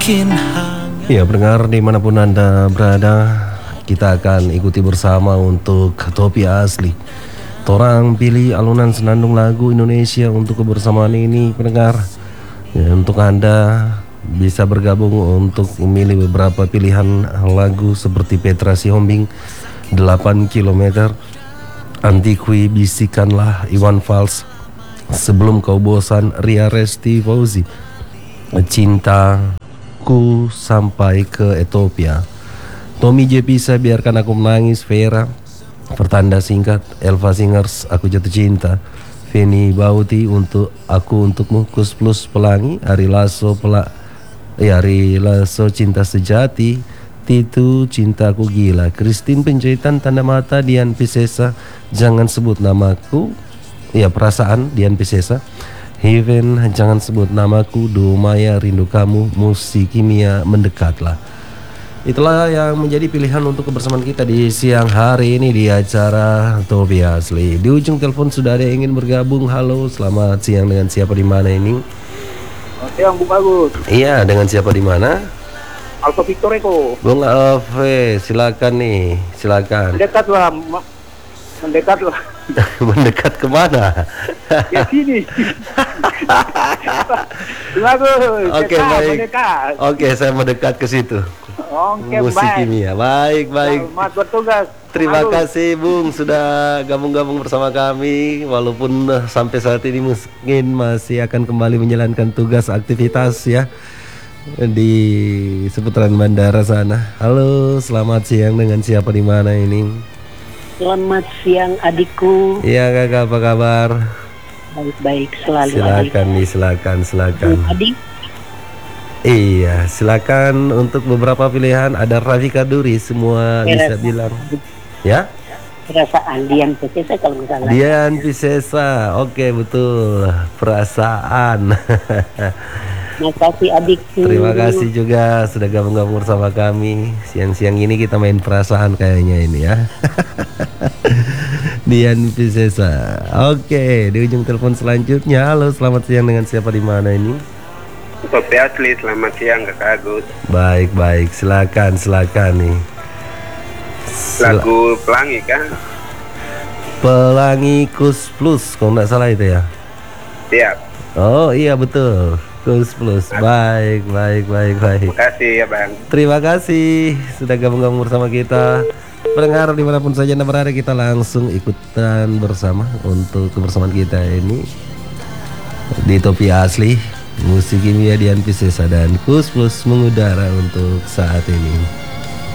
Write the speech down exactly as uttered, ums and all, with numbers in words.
Ya, pendengar dimanapun Anda berada, kita akan ikuti bersama untuk Topi Asli. Torang pilih alunan senandung lagu Indonesia untuk kebersamaan ini, pendengar. Ya, untuk Anda bisa bergabung untuk memilih beberapa pilihan lagu seperti Petra Sihombing, delapan kilometer, Antikui, Bisikanlah, Iwan Fals, Sebelum Kau Bosan, Ria Resti Fauzi, Cintaku Sampai ke Ethiopia, Tommy J Pisa, Biarkan Aku Menangis, Vera, Pertanda Singkat, Elva Singers, Aku Jatuh Cinta, Feni Bauti, Untuk Aku Untukmu, Kus Plus, Pelangi, Ari Lasso, Pela, ya, Ari Lasso, Cinta Sejati, Titu, Cintaku Gila, Christine Penjahitan, Tanda Mata, Dian Piscesa, Jangan Sebut Namaku, ya, Perasaan, Dian Piscesa, Heaven, Jangan Sebut Namaku, Dumaya, Rindu Kamu, Musik Kimia, Mendekatlah. Itulah yang menjadi pilihan untuk kebersamaan kita di siang hari ini di acara Topi Asli. Di ujung telepon sudah ada yang ingin bergabung. Halo, selamat siang, dengan siapa di mana ini? Selamat siang, Bung Agus. Iya, dengan siapa di mana? Alfa Victor Eko. Bung Alfe, silakan nih, silakan. Mendekatlah, mendekatlah. Mendekat kemana? Ya sini. Bagus. Oke, baik. Mendekat. Oke, saya mendekat ke situ. Oke, Musik baik. Kimia. Baik, baik. Selamat bertugas. Terima Bagus. kasih Bung sudah gabung-gabung bersama kami. Walaupun uh, sampai saat ini mungkin masih akan kembali menjalankan tugas aktivitas ya di seputaran bandara sana. Halo, selamat siang, dengan siapa di mana ini? Selamat siang adikku. Iya kakak, apa kabar? Baik-baik selalu. Silakan nih, silakan, silakan. Adik. Iya, silakan untuk beberapa pilihan. Ada Rafika Duri, semua bisa Perasaan. bilang. Ya? Perasaan Dian Piscesa kalau nggak salah. Dian Piscesa, oke betul. Perasaan. Makasih adikku. Terima kasih juga sudah gabung-gabung bersama kami. Siang-siang ini kita main perasaan kayaknya ini ya. Dian Piscesa. Oke, di ujung telepon selanjutnya. Halo, selamat siang, dengan siapa di mana ini? Topi Asli, selamat siang Kakak Agus. Baik, baik. Silakan, silakan nih. Sila- Lagu Pelangi kan? Pelangi Kus Plus, kalau nggak salah itu ya. Siap. Oh iya betul. Kus Plus. Baik, baik, baik, baik. Terima kasih ya Bang. Terima kasih sudah gabung-gabung bersama kita. Pendengar dimanapun saja Anda berada, kita langsung ikutan bersama untuk kebersamaan kita ini di Topi Asli. Musik Kimia, Dian Piscesa dan Kus Plus mengudara untuk saat ini.